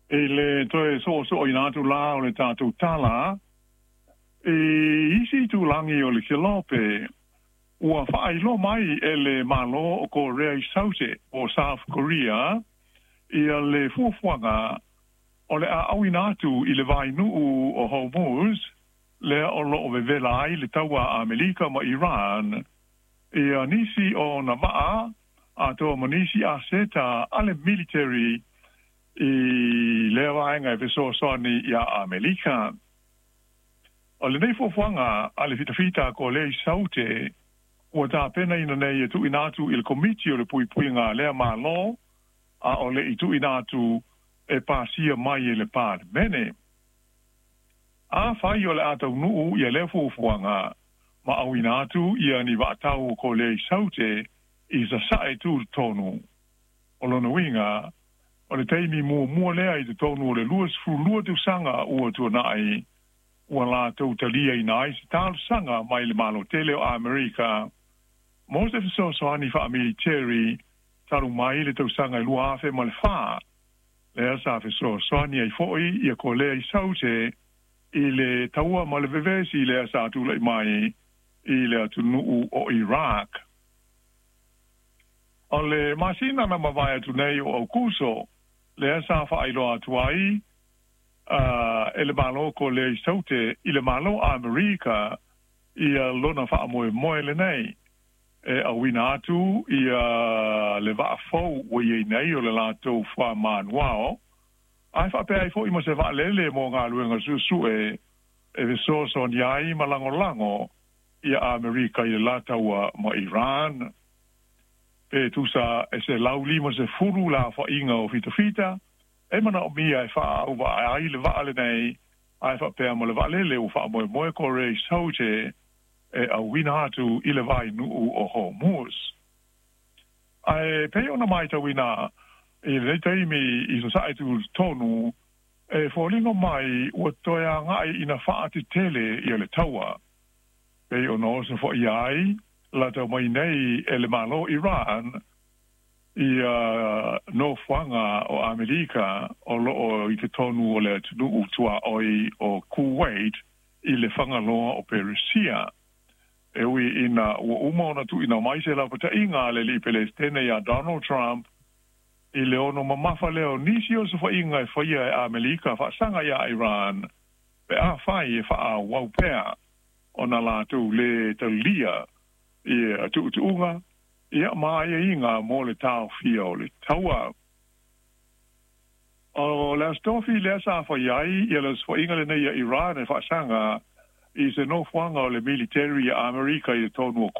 le toe so ina tu la o le tatu tala isi tu langi o le kilope ua whaai lo mai le malo o Korea i Saute o South Korea ia le fuafuanga o le awinatu i le vai nuu o Hormuz le o lo o vevela ai le taua Amerika ma Iran ia nisi o na maa a to manisi a seta ale military i le vaenga e so soni ia Amerika o le nei fuafuanga ale fita ko le Saute o ta pena ina nei tu inatu il committee o le puipuinga le malo a o le itu inatu e pasia mai e le par mene a fai o le atau nuu ia le fuafuanga ma au inatu ia ni vatau ko le Saute i sa sae tu tonu o lona winga o le teimi mua lea i te tonu o le lua tu sanga ua tu nai ua la tau talia i nai si tal sanga mai le malo tele o Amerika mo se so soani fa military taru mai le tau sanga i lua afe ma le fa le asa fe so soani ai foi ia ko le i Saute i le taua ma le vevesi le asa tu le mai i le atu nuu o Iraq o le masina na mawai atu nei o Aukuso le asa fa ailo atu ai e le malo ko le i Saute i le malo Amerika i lona fa moe le nei e a wina atu i le va fo o i nei o le lato fa manuao ai fa pe ai fo i mo se va lele mo nga luenga susu e so son yai malango i Amerika i lata wa ma Iran pe tu sa e se lauli mo se furu la fa inga o fita e mana o mia e fa o va ai le va le nei ai fa pe mo le va lele o fa mo ko re Saute e a wina atu i le vai nuu o Hormuz. Ai pe ona mai ta wina i le teimi i so sai tu tonu e folingo mai o toia ngai ina faati tele i le taua. Pe ona o se fo iai la ta mai nei e le malo Iran i no fuanga o Amerika o lo i te tonu o le tunu tua oi o Kuwait i le whangaloa o Persia. E ui ina ua umona tu ina mai se la pata inga le li Palestine ya Donald Trump i le ono mamafa leo nisi o se fa inga e faia e Amerika fa sanga ya Iran pe a fai e fa a waupea o na la tu le talia i tu unga i a mai e inga mo le tau fia o le taua o le stofi le sa fa iai i le fa inga le nei Iran e fa sanga i se no fuanga o le military Amerika i tonu